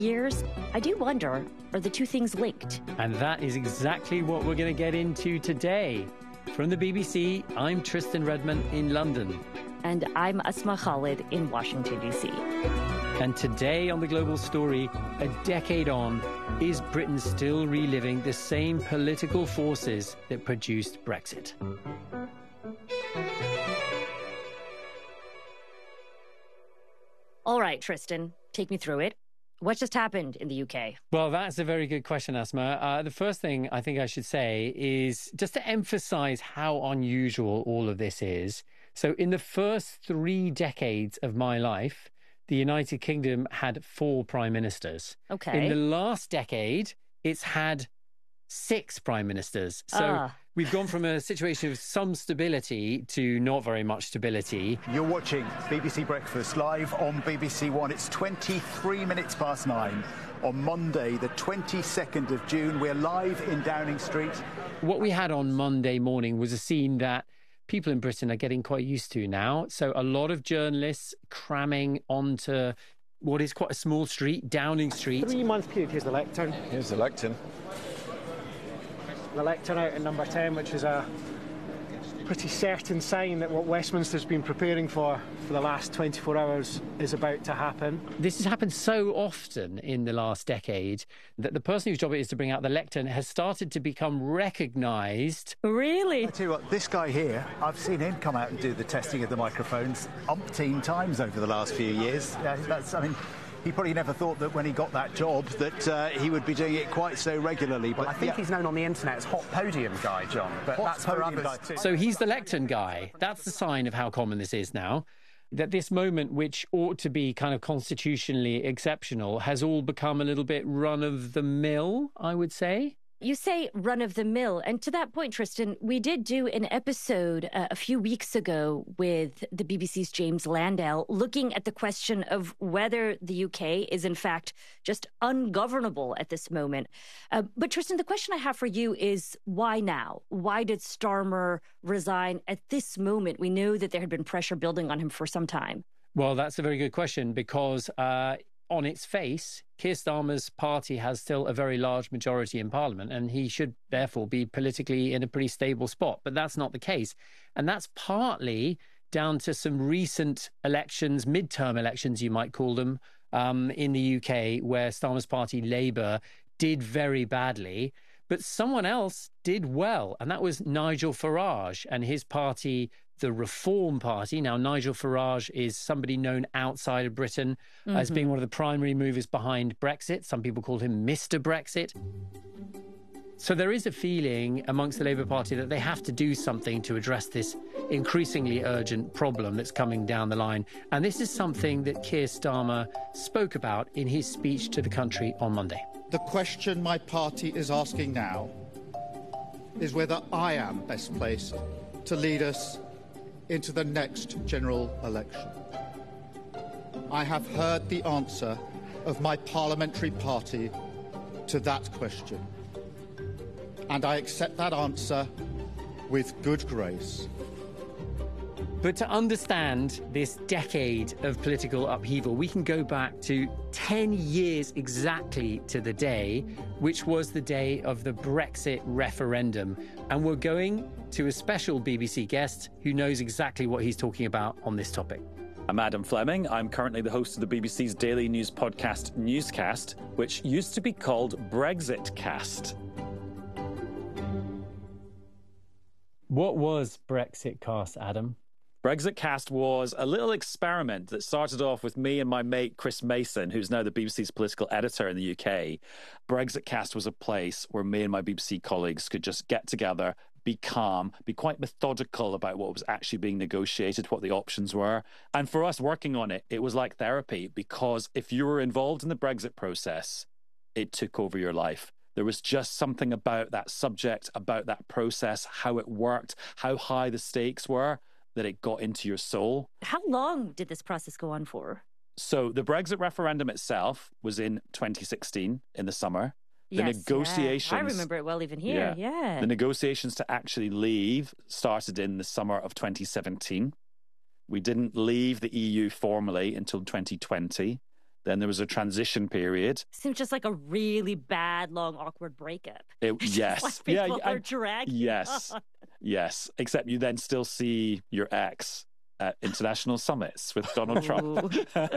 years, I do wonder, are the two things linked? And that is exactly what we're going to get into today. From the BBC, I'm Tristan Redman in London. And I'm Asma Khalid in Washington, D.C. And today on The Global Story, a decade on, is Britain still reliving the same political forces that produced Brexit? All right, Tristan, take me through it. What just happened in the UK? Well, that's a very good question, Asma. The first thing I think I should say is just to emphasize how unusual all of this is. So in the first 3 decades of my life, the United Kingdom had 4 prime ministers. Okay. In the last decade, it's had 6 prime ministers. So we've gone from a situation of some stability to not very much stability. You're watching BBC Breakfast live on BBC One. It's 23 minutes past 9 on Monday, the 22nd of June. We're live in Downing Street. What we had on Monday morning was a scene that people in Britain are getting quite used to now. So a lot of journalists cramming onto what is quite a small street, Downing Street. 3-month period. Here's the lectern. Here's the lectern. The lectern out in number 10, which is a pretty certain sign that what Westminster's been preparing for the last 24 hours is about to happen. This has happened so often in the last decade that the person whose job it is to bring out the lectern has started to become recognised. Really? I tell you what, this guy here, I've seen him come out and do the testing of the microphones umpteen times over the last few years. He probably never thought that when he got that job that he would be doing it quite so regularly. But I think he's known on the internet as Hot Podium Guy, John. But that's for others too. So he's the lectern guy. That's the sign of how common this is now. That this moment, which ought to be kind of constitutionally exceptional, has all become a little bit run-of-the-mill, I would say. You say run-of-the-mill. And to that point, Tristan, we did do an episode a few weeks ago with the BBC's James Landale looking at the question of whether the UK is, in fact, just ungovernable at this moment. But Tristan, the question I have for you is why now? Why did Starmer resign at this moment? We know that there had been pressure building on him for some time. Well, that's a very good question because on its face, Keir Starmer's party has still a very large majority in Parliament, and he should therefore be politically in a pretty stable spot. But that's not the case. And that's partly down to some recent elections, midterm elections, you might call them, in the UK, where Starmer's party, Labour, did very badly. But someone else did well, and that was Nigel Farage and his party, the Reform Party. Now, Nigel Farage is somebody known outside of Britain as being one of the primary movers behind Brexit. Some people called him Mr. Brexit. So there is a feeling amongst the Labour Party that they have to do something to address this increasingly urgent problem that's coming down the line. And this is something that Keir Starmer spoke about in his speech to the country on Monday. The question my party is asking now is whether I am best placed to lead us into the next general election. I have heard the answer of my parliamentary party to that question, and I accept that answer with good grace. But to understand this decade of political upheaval, we can go back to 10 years exactly to the day, which was the day of the Brexit referendum. And we're going to a special BBC guest who knows exactly what he's talking about on this topic. I'm Adam Fleming. I'm currently the host of the BBC's daily news podcast, Newscast, which used to be called Brexit Cast. What was Brexit Cast, Adam? Brexit Cast was a little experiment that started off with me and my mate Chris Mason, who's now the BBC's political editor in the UK. Brexit Cast was a place where me and my BBC colleagues could just get together, be calm, be quite methodical about what was actually being negotiated, what the options were. And for us working on it, it was like therapy, because if you were involved in the Brexit process, it took over your life. There was just something about that subject, about that process, how it worked, how high the stakes were, that it got into your soul. How long did this process go on for? So the Brexit referendum itself was in 2016 in the summer. The negotiations... I remember it well even here, yeah. The negotiations to actually leave started in the summer of 2017. We didn't leave the EU formally until 2020. Then there was a transition period. Seems just like a really bad, long, awkward breakup. Yes. Like people are dragging Yes. on. Yes. Except you then still see your ex at international summits with Donald Trump.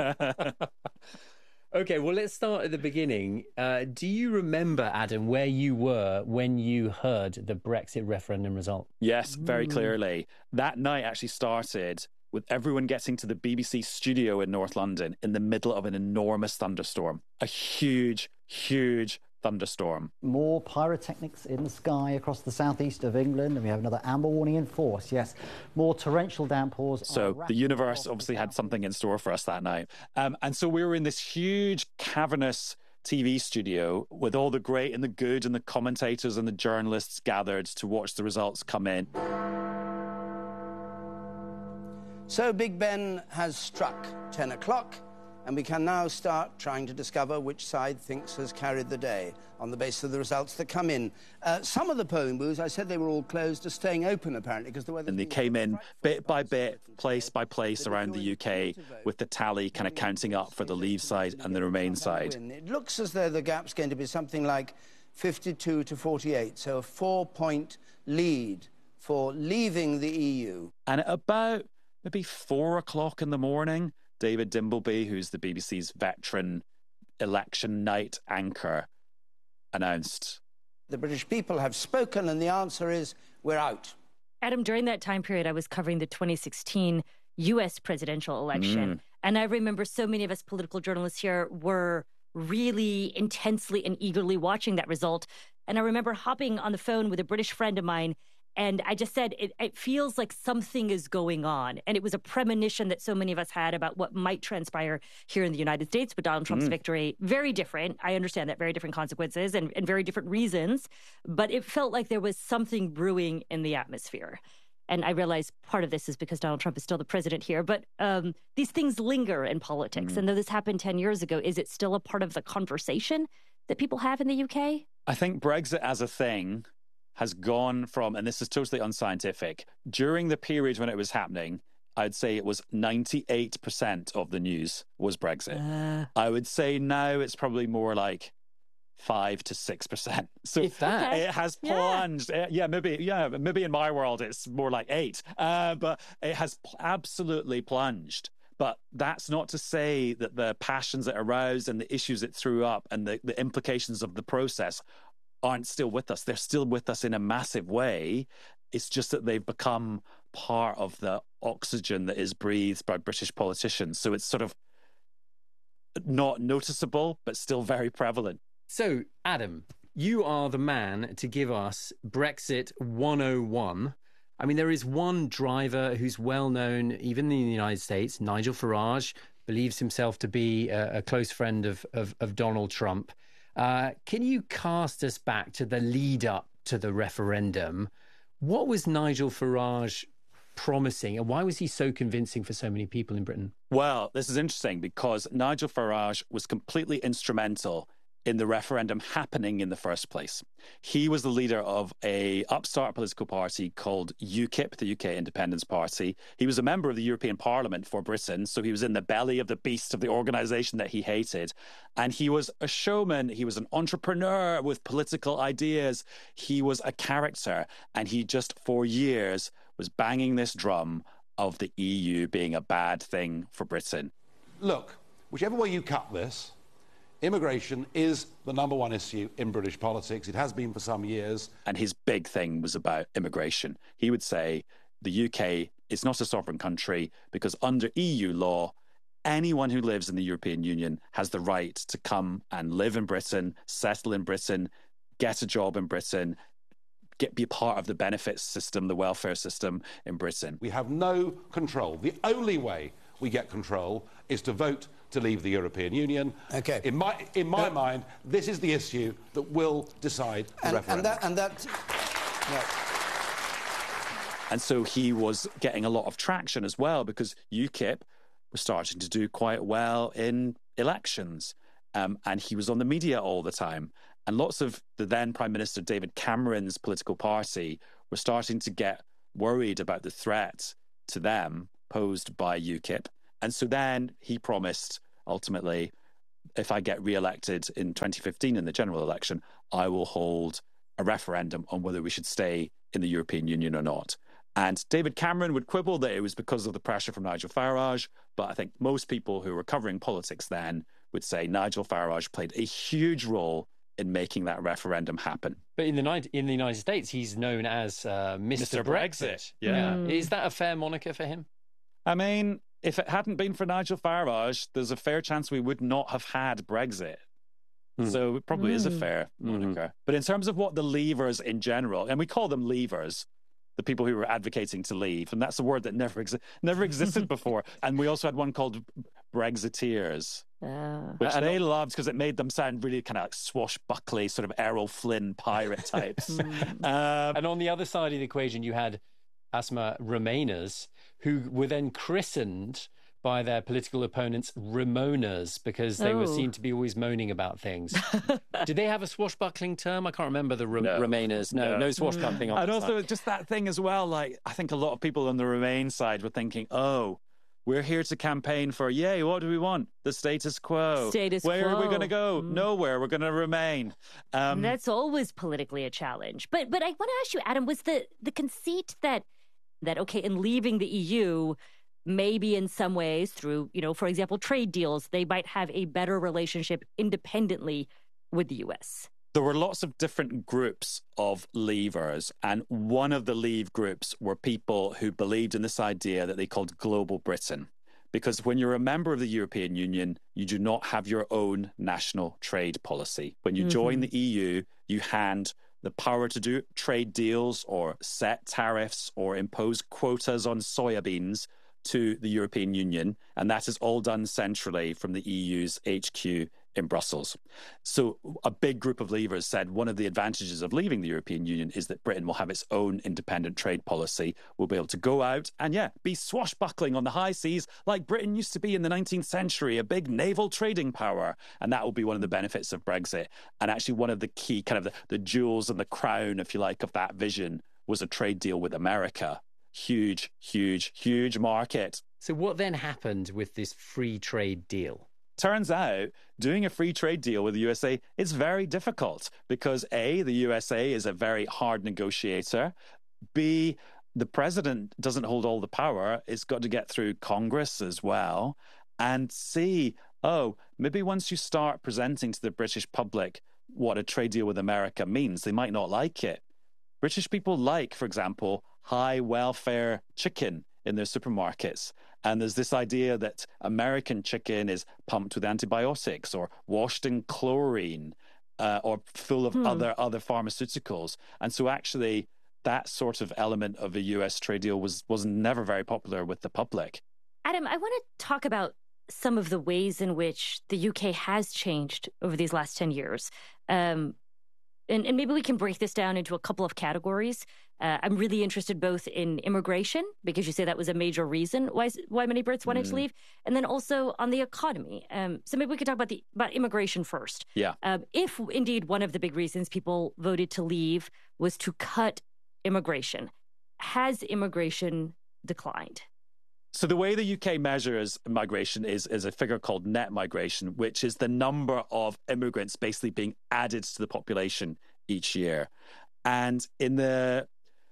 Okay, well, let's start at the beginning. Do you remember, Adam, where you were when you heard the Brexit referendum result? Yes, very clearly. That night actually started with everyone getting to the BBC studio in North London in the middle of an enormous thunderstorm. A huge, huge thunderstorm. More pyrotechnics in the sky across the southeast of England, and we have another amber warning in force. Yes, more torrential downpours. So the universe obviously had something in store for us that night. And so we were in this huge, cavernous TV studio with all the great and the good and the commentators and the journalists gathered to watch the results come in. So Big Ben has struck 10 o'clock. And we can now start trying to discover which side thinks has carried the day on the basis of the results that come in. Some of the polling booths, I said they were all closed, are staying open, apparently, because the weather... And they came in bit by bit, place by place around the UK, with the tally kind of counting up for the Leave side and the Remain side. It looks as though the gap's going to be something like 52 to 48, so a 4-point lead for leaving the EU. And at about maybe 4 o'clock in the morning, David Dimbleby, who's the BBC's veteran election night anchor, announced, "The British people have spoken, and the answer is we're out." Adam, during that time period, I was covering the 2016 U.S. presidential election. And I remember so many of us political journalists here were really intensely and eagerly watching that result. And I remember hopping on the phone with a British friend of mine, and I just said, it feels like something is going on. And it was a premonition that so many of us had about what might transpire here in the United States with Donald Trump's victory. Very different. I understand that. Very different consequences and very different reasons. But it felt like there was something brewing in the atmosphere. And I realize part of this is because Donald Trump is still the president here. But these things linger in politics. And though this happened 10 years ago, is it still a part of the conversation that people have in the UK? I think Brexit as a thing has gone from, and this is totally unscientific, during the period when it was happening, I'd say it was 98% of the news was Brexit. I would say now it's probably more like 5 to 6%. So if that, it has plunged. Maybe in my world it's more like 8. But it has absolutely plunged. But that's not to say that the passions it aroused and the issues it threw up and the implications of the process aren't still with us. They're still with us in a massive way. It's just that they've become part of the oxygen that is breathed by British politicians. So it's sort of not noticeable, but still very prevalent. So, Adam, you are the man to give us Brexit 101. I mean, there is one driver who's well known, even in the United States, Nigel Farage, believes himself to be a close friend of Donald Trump. Can you cast us back to the lead up to the referendum? What was Nigel Farage promising, and why was he so convincing for so many people in Britain? Well, this is interesting because Nigel Farage was completely instrumental in the referendum happening in the first place. He was the leader of a upstart political party called UKIP, the UK Independence Party. He was a member of the European Parliament for Britain, so he was in the belly of the beast of the organisation that he hated. And he was a showman. He was an entrepreneur with political ideas. He was a character. And he just, for years, was banging this drum of the EU being a bad thing for Britain. Look, whichever way you cut this, immigration is the number one issue in British politics. It has been for some years. And his big thing was about immigration. He would say the UK is not a sovereign country because under EU law, anyone who lives in the European Union has the right to come and live in Britain, settle in Britain, get a job in Britain, be part of the benefits system, the welfare system in Britain. We have no control. The only way we get control is to vote to leave the European Union. Okay. In my mind, this is the issue that will decide the referendum. And so he was getting a lot of traction as well because UKIP was starting to do quite well in elections. And he was on the media all the time. And lots of the then Prime Minister David Cameron's political party were starting to get worried about the threat to them posed by UKIP. And so then he promised, ultimately, if I get re-elected in 2015 in the general election, I will hold a referendum on whether we should stay in the European Union or not. And David Cameron would quibble that it was because of the pressure from Nigel Farage, but I think most people who were covering politics then would say Nigel Farage played a huge role in making that referendum happen. But in the United States, he's known as Mr. Brexit. Yeah. Is that a fair moniker for him? I mean, if it hadn't been for Nigel Farage, there's a fair chance we would not have had Brexit. So it probably is a fair moniker. But in terms of what the Leavers in general, and we call them Leavers, the people who were advocating to leave, and that's a word that never existed before. And we also had one called Brexiteers, which they loved because it made them sound really kind of like swashbuckly, sort of Errol Flynn pirate types. And on the other side of the equation, you had Asma Remainers, who were then christened by their political opponents Ramonas because they were seen to be always moaning about things. Did they have a swashbuckling term? I can't remember the Remainers. No swashbuckling. And also just that thing as well, like I think a lot of people on the Remain side were thinking, oh, we're here to campaign for, yay, what do we want? The status quo. Where are we going to go? Nowhere. We're going to remain. That's always politically a challenge. But I want to ask you, Adam, was the conceit that okay, in leaving the EU, maybe in some ways through, for example, trade deals, they might have a better relationship independently with the US? There were lots of different groups of Leavers, and one of the Leave groups were people who believed in this idea that they called Global Britain. Because when you're a member of the European Union, you do not have your own national trade policy. When you join the EU, you hand the power to do trade deals or set tariffs or impose quotas on soybeans to the European Union, and that is all done centrally from the EU's HQ in Brussels. So a big group of Leavers said one of the advantages of leaving the European Union is that Britain will have its own independent trade policy. We'll be able to go out and, be swashbuckling on the high seas like Britain used to be in the 19th century, a big naval trading power. And that will be one of the benefits of Brexit. And actually one of the key kind of the jewels and the crown, if you like, of that vision was a trade deal with America. Huge, huge, huge market. So what then happened with this free trade deal? Turns out doing a free trade deal with the USA is very difficult because A, the USA is a very hard negotiator. B, the president doesn't hold all the power. It's got to get through Congress as well. And C, maybe once you start presenting to the British public what a trade deal with America means, they might not like it. British people like, for example, high welfare chicken in their supermarkets. And there's this idea that American chicken is pumped with antibiotics or washed in chlorine or full of other pharmaceuticals. And so actually that sort of element of a US trade deal was never very popular with the public. Adam, I want to talk about some of the ways in which the UK has changed over these last 10 years. And maybe we can break this down into a couple of categories. I'm really interested both in immigration, because you say that was a major reason why many Brits wanted to leave, and then also on the economy. So maybe we could talk about immigration first. Yeah. If indeed one of the big reasons people voted to leave was to cut immigration, has immigration declined? So the way the UK measures migration is a figure called net migration, which is the number of immigrants basically being added to the population each year. And in the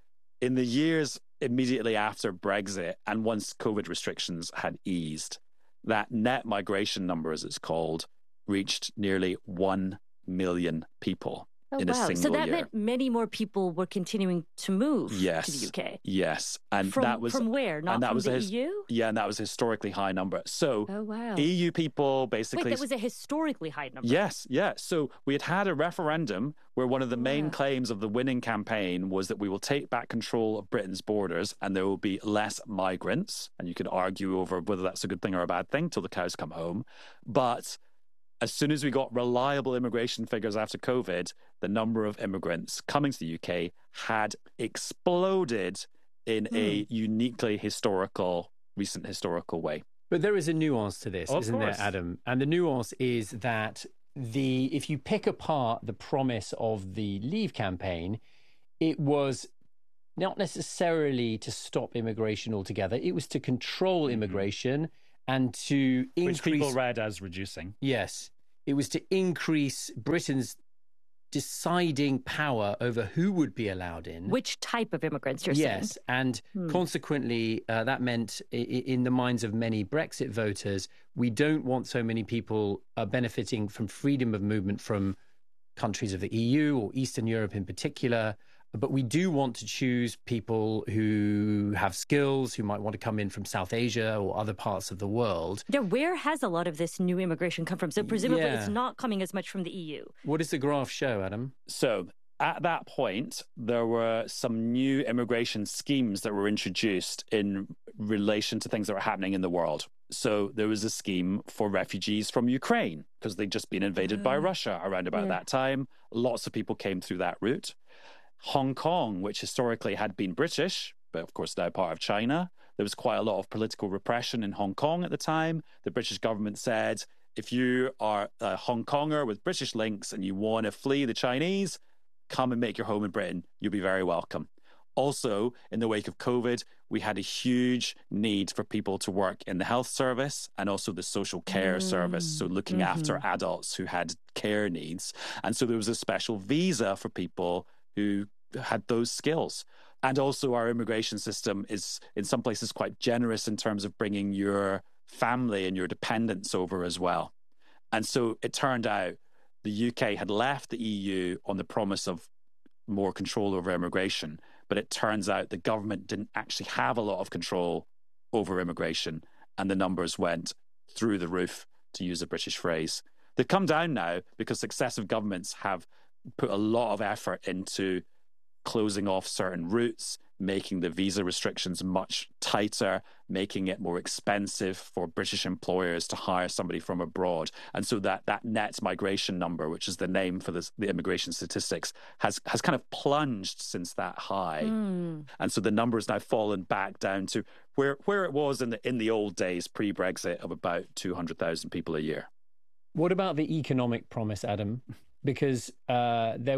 years immediately after Brexit and once COVID restrictions had eased, that net migration number, as it's called, reached nearly 1 million people. In a single So that year. meant many more people were continuing to move to the UK. Yes. And from, that was from where? Not and that from was the EU? Yeah, and that was a historically high number. So wow. EU people basically... Wait, that was a historically high number? Yes, yeah. So we had a referendum where one of the main claims of the winning campaign was that we will take back control of Britain's borders and there will be less migrants. And you can argue over whether that's a good thing or a bad thing till the cows come home. But as soon as we got reliable immigration figures after COVID, the number of immigrants coming to the UK had exploded in a uniquely recent historical way. But there is a nuance to this, isn't there, Adam? And the nuance is that if you pick apart the promise of the Leave campaign, it was not necessarily to stop immigration altogether. It was to control immigration and to increase... Which people read as reducing. Yes. It was to increase Britain's deciding power over who would be allowed in. Which type of immigrants you're saying? Yes, and consequently, that meant in the minds of many Brexit voters, we don't want so many people benefiting from freedom of movement from countries of the EU or Eastern Europe in particular. But we do want to choose people who have skills, who might want to come in from South Asia or other parts of the world. Yeah, where has a lot of this new immigration come from? So presumably it's not coming as much from the EU. What does the graph show, Adam? So at that point, there were some new immigration schemes that were introduced in relation to things that were happening in the world. So there was a scheme for refugees from Ukraine because they'd just been invaded by Russia around about that time. Lots of people came through that route. Hong Kong, which historically had been British, but of course now part of China, there was quite a lot of political repression in Hong Kong at the time. The British government said, if you are a Hong Konger with British links and you want to flee the Chinese, come and make your home in Britain. You'll be very welcome. Also, in the wake of COVID, we had a huge need for people to work in the health service and also the social care service, so looking after adults who had care needs. And so there was a special visa for people who had those skills. And also our immigration system is in some places quite generous in terms of bringing your family and your dependents over as well. And so it turned out the UK had left the EU on the promise of more control over immigration, but it turns out the government didn't actually have a lot of control over immigration, and the numbers went through the roof, to use a British phrase. They've come down now because successive governments have put a lot of effort into closing off certain routes, making the visa restrictions much tighter, making it more expensive for British employers to hire somebody from abroad. And so that net migration number, which is the name for the immigration statistics, has kind of plunged since that high. And so the number has now fallen back down to where it was in the old days, pre-Brexit, of about 200,000 people a year. What about the economic promise, Adam? Because there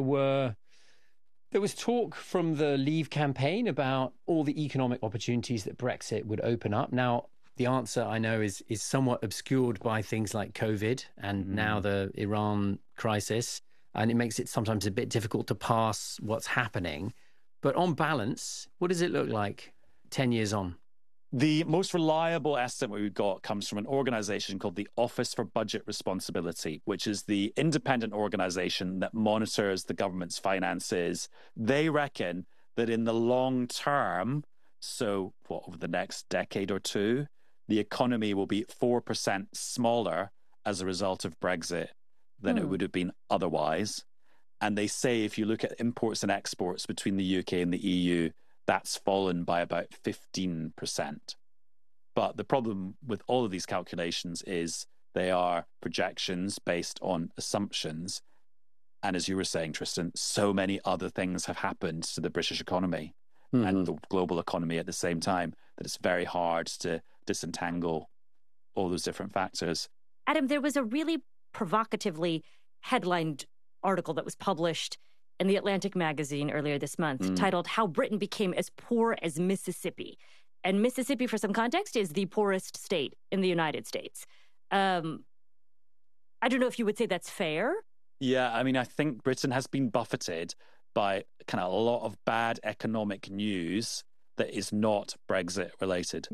was talk from the Leave campaign about all the economic opportunities that Brexit would open up. Now, the answer, I know, is somewhat obscured by things like COVID and now the Iran crisis, and it makes it sometimes a bit difficult to pass what's happening. But on balance, what does it look like 10 years on? The most reliable estimate we've got comes from an organisation called the Office for Budget Responsibility, which is the independent organisation that monitors the government's finances. They reckon that in the long term, so over the next decade or two, the economy will be 4% smaller as a result of Brexit than it would have been otherwise. And they say if you look at imports and exports between the UK and the EU, that's fallen by about 15%. But the problem with all of these calculations is they are projections based on assumptions. And as you were saying, Tristan, so many other things have happened to the British economy and the global economy at the same time that it's very hard to disentangle all those different factors. Adam, there was a really provocatively headlined article that was published in the Atlantic magazine earlier this month, titled How Britain Became as Poor as Mississippi. And Mississippi, for some context, is the poorest state in the United States. I don't know if you would say that's fair. Yeah, I mean, I think Britain has been buffeted by kind of a lot of bad economic news that is not Brexit related.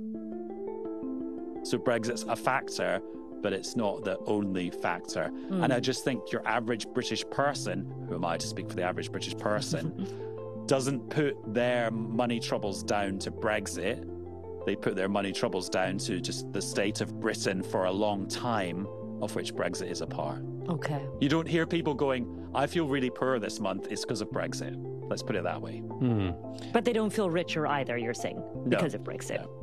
So Brexit's a factor, but it's not the only factor. And I just think your average British person, who am I to speak for the average British person, doesn't put their money troubles down to Brexit. They put their money troubles down to just the state of Britain for a long time, of which Brexit is a part. Okay. You don't hear people going, I feel really poor this month, it's because of Brexit. Let's put it that way. But they don't feel richer either, you're saying, because of Brexit. No.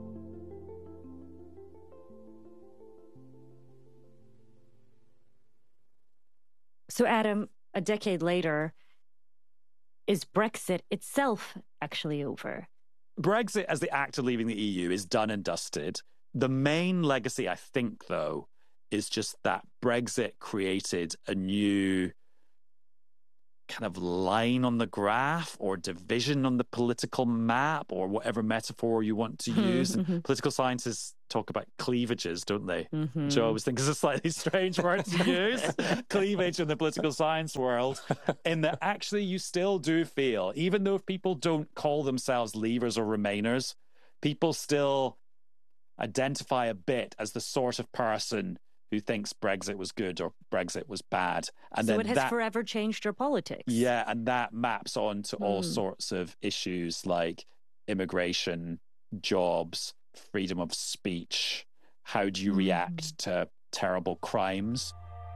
So, Adam, a decade later, is Brexit itself actually over? Brexit, as the act of leaving the EU, is done and dusted. The main legacy, I think, though, is just that Brexit created a new kind of line on the graph or division on the political map or whatever metaphor you want to use. And political scientists talk about cleavages, don't they? Which I always think is a slightly strange word to use. Cleavage in the political science world. In that actually you still do feel, even though if people don't call themselves Leavers or Remainers, people still identify a bit as the sort of person who thinks Brexit was good or Brexit was bad. And so then it has forever changed our politics. Yeah, and that maps on to all sorts of issues like immigration, jobs, freedom of speech. How do you react to terrible crimes?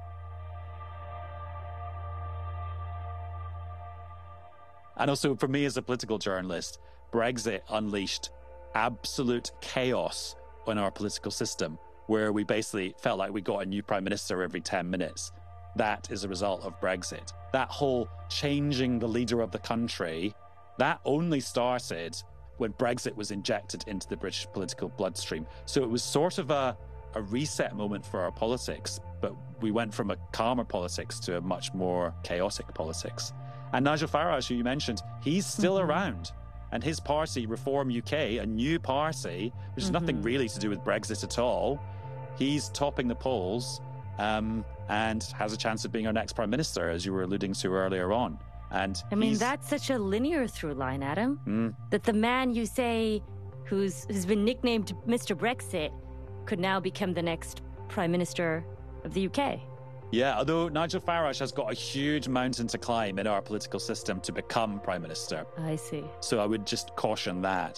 And also, for me as a political journalist, Brexit unleashed absolute chaos on our political system, where we basically felt like we got a new prime minister every 10 minutes. That is a result of Brexit. That whole changing the leader of the country, that only started when Brexit was injected into the British political bloodstream. So it was sort of a reset moment for our politics, but we went from a calmer politics to a much more chaotic politics. And Nigel Farage, who you mentioned, he's still around. And his party, Reform UK, a new party, which has nothing really to do with Brexit at all, he's topping the polls and has a chance of being our next prime minister, as you were alluding to earlier on. And I mean, that's such a linear through line, Adam, that the man you say who's been nicknamed Mr. Brexit could now become the next prime minister of the UK. Yeah, although Nigel Farage has got a huge mountain to climb in our political system to become prime minister. I see. So I would just caution that.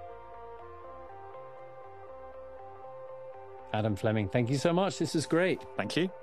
Adam Fleming, thank you so much. This is great. Thank you.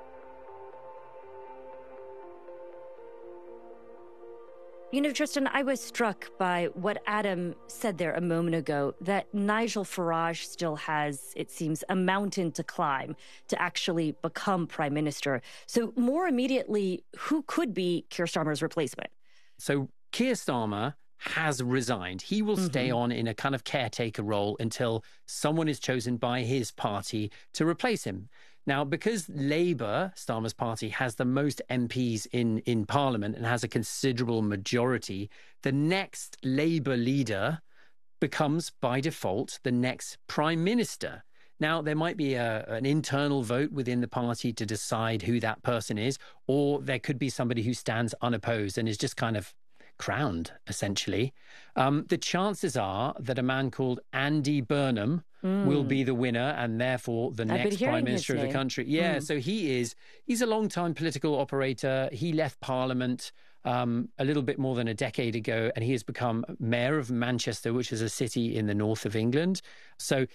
You know, Tristan, I was struck by what Adam said there a moment ago, that Nigel Farage still has, it seems, a mountain to climb to actually become prime minister. So more immediately, who could be Keir Starmer's replacement? So Keir Starmer has resigned. He will stay on in a kind of caretaker role until someone is chosen by his party to replace him. Now, because Labour, Starmer's party, has the most MPs in Parliament and has a considerable majority, the next Labour leader becomes, by default, the next Prime Minister. Now, there might be an internal vote within the party to decide who that person is, or there could be somebody who stands unopposed and is just kind of crowned, essentially. The chances are that a man called Andy Burnham will be the winner and therefore the next prime minister of the country. Yeah, so he's a long-time political operator. He left Parliament a little bit more than a decade ago, and he has become mayor of Manchester, which is a city in the north of England. So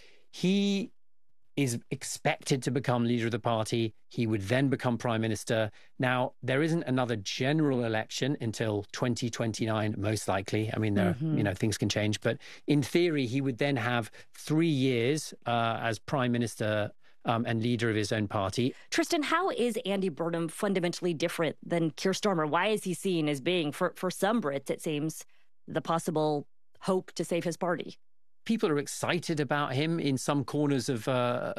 he is expected to become leader of the party. He would then become prime minister. Now, there isn't another general election until 2029, most likely. I mean, there are, things can change. But in theory, he would then have 3 years as prime minister and leader of his own party. Tristan, how is Andy Burnham fundamentally different than Keir Starmer? Why is he seen as being, for some Brits, it seems, the possible hope to save his party? People are excited about him in some corners of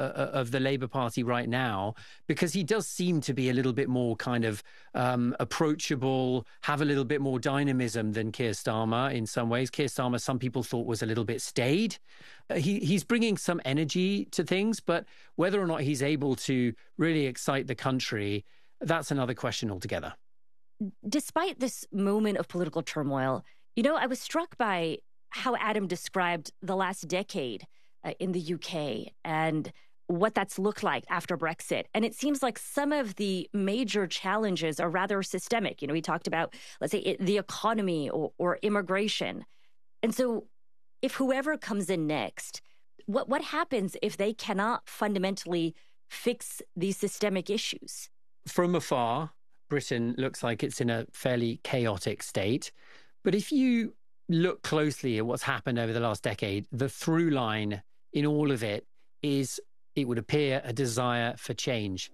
the Labour Party right now, because he does seem to be a little bit more kind of approachable, have a little bit more dynamism than Keir Starmer in some ways. Keir Starmer, some people thought, was a little bit staid. He's bringing some energy to things, but whether or not he's able to really excite the country, that's another question altogether. Despite this moment of political turmoil, I was struck by how Adam described the last decade in the UK and what that's looked like after Brexit. And it seems like some of the major challenges are rather systemic. He talked about, let's say, the economy or immigration. And so if whoever comes in next, what happens if they cannot fundamentally fix these systemic issues? From afar, Britain looks like it's in a fairly chaotic state. But if you look closely at what's happened over the last decade, the through line in all of it is, it would appear, a desire for change.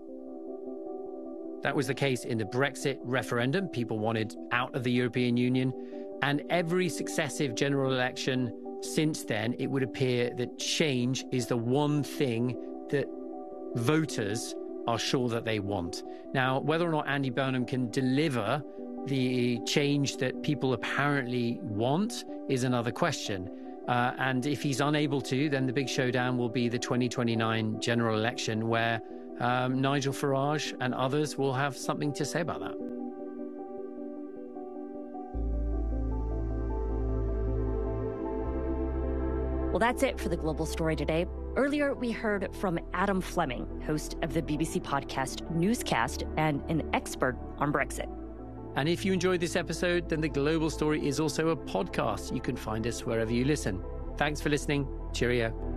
That was the case in the Brexit referendum. People wanted out of the European Union. And every successive general election since then, it would appear that change is the one thing that voters are sure that they want. Now, whether or not Andy Burnham can deliver the change that people apparently want is another question. And if he's unable to, then the big showdown will be the 2029 general election, where Nigel Farage and others will have something to say about that. Well, that's it for the Global Story today. Earlier, we heard from Adam Fleming, host of the BBC podcast Newscast and an expert on Brexit. And if you enjoyed this episode, then The Global Story is also a podcast. You can find us wherever you listen. Thanks for listening. Cheerio.